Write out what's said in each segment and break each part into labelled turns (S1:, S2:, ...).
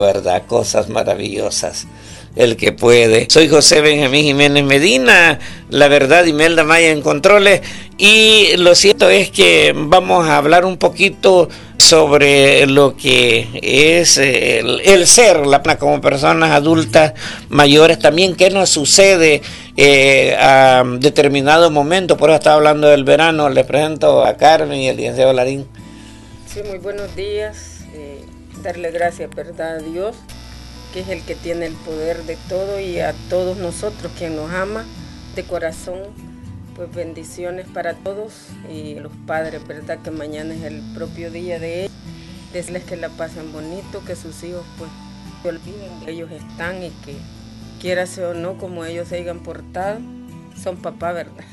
S1: ¿verdad? Cosas maravillosas. El que puede. Soy José Benjamín Jiménez Medina, la verdad, Imelda Maya en controles, y lo cierto es que vamos a hablar un poquito sobre lo que es el ser, como personas adultas mayores, también qué nos sucede a determinado momento. Por eso estaba hablando del verano. Les presento a Carmen y el licenciado Larín.
S2: Sí, muy buenos días. Darle gracias, ¿verdad?, a Dios, que es el que tiene el poder de todo, y a todos nosotros, quien nos ama de corazón, pues bendiciones para todos, y los padres, ¿verdad?, que mañana es el propio día de ellos, decirles que la pasen bonito, que sus hijos pues se olviden que ellos están, y que quiera sea o no, como ellos se hayan portado, son papá, ¿verdad?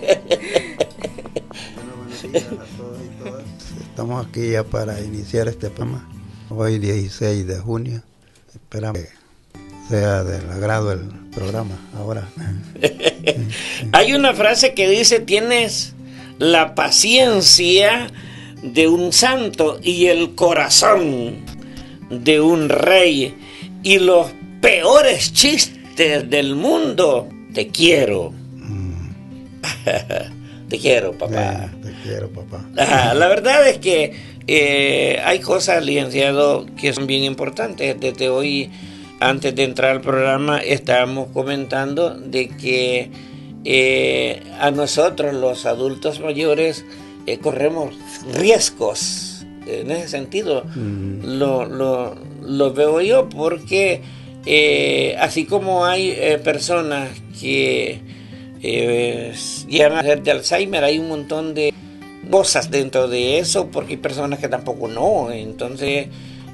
S3: Bueno, buenos días a todos y todas. Estamos aquí ya para iniciar este programa, hoy 16 de junio. Esperamos que sea del agrado el programa ahora.
S1: Hay una frase que dice: tienes la paciencia de un santo y el corazón de un rey, y los peores chistes del mundo. Te quiero. Te quiero, papá.
S3: Te quiero, papá.
S1: La verdad es que hay cosas, licenciado, que son bien importantes. Desde hoy, antes de entrar al programa, estábamos comentando de que a nosotros, los adultos mayores, corremos riesgos. En ese sentido, lo veo yo, porque así como hay personas que llegan a ser de Alzheimer, hay un montón de cosas dentro de eso, porque hay personas que tampoco no. Entonces,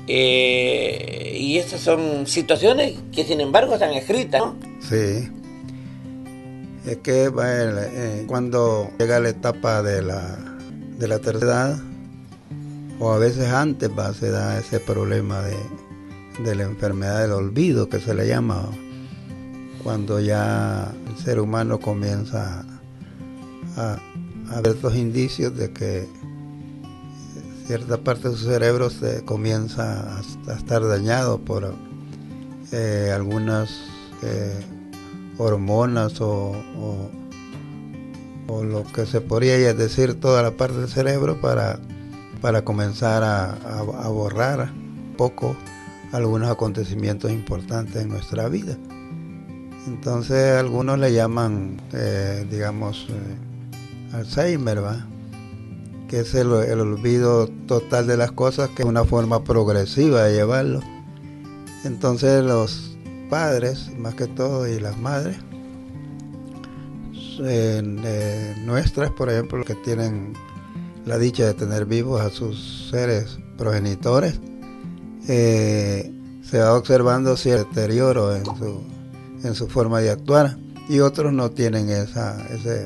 S1: y estas son situaciones que sin embargo están escritas, ¿no?
S3: Sí. Es que cuando llega la etapa de la tercera edad, o a veces antes, se da ese problema de la enfermedad del olvido, que se le llama, cuando ya el ser humano comienza a ver estos indicios de que cierta parte de su cerebro se comienza a estar dañado por algunas hormonas o lo que se podría decir toda la parte del cerebro para comenzar a borrar un poco algunos acontecimientos importantes en nuestra vida. Entonces algunos le llaman, Alzheimer, ¿va? Que es el olvido total de las cosas, que es una forma progresiva de llevarlo. Entonces los padres, más que todo, y las madres, nuestras, por ejemplo, que tienen la dicha de tener vivos a sus seres progenitores, se va observando cierto deterioro en su forma de actuar, y otros no tienen esa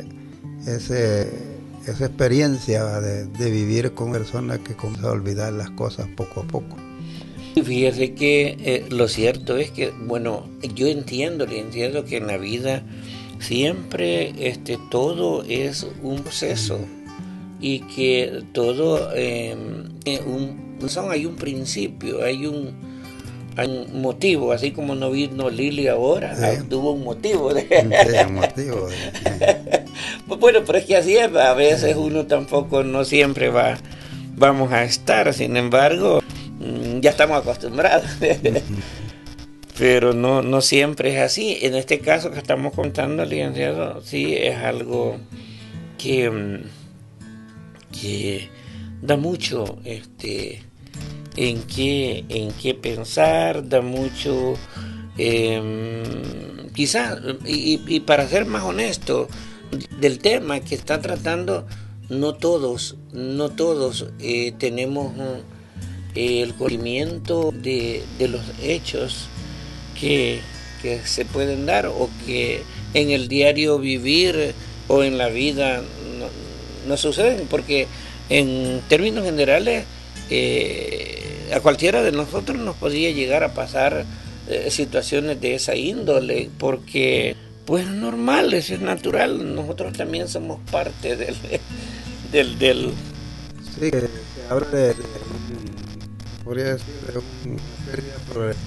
S3: experiencia de vivir con personas que comienzan a olvidar las cosas poco a poco.
S1: Fíjese que lo cierto es que, bueno, yo entiendo que en la vida siempre todo es un proceso, y que todo hay un principio, hay un motivo, así como no vino Lili ahora, sí. Tuvo un motivo.
S3: Sí, un motivo.
S1: Bueno, pero es que así es, a veces uno tampoco, no siempre vamos a estar, sin embargo, ya estamos acostumbrados. Pero no siempre es así. En este caso que estamos contando, licenciado, sí es algo que da mucho en qué pensar, da mucho, quizás, y para ser más honesto del tema que está tratando, no todos tenemos el conocimiento de los hechos que se pueden dar, o que en el diario vivir o en la vida no suceden, porque en términos generales a cualquiera de nosotros nos podría llegar a pasar situaciones de esa índole, porque pues es normal, eso es natural, nosotros también somos parte del
S3: Sí, que se habla de un podría decir, de una pérdida progresiva